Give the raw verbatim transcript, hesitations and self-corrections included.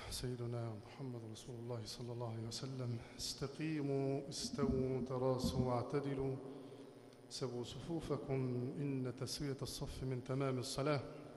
سيدنا محمد رسول الله صلى الله عليه وسلم: استقيموا استووا تراصوا واعتدلوا سووا صفوفكم إن تسوية الصف من تمام الصلاة.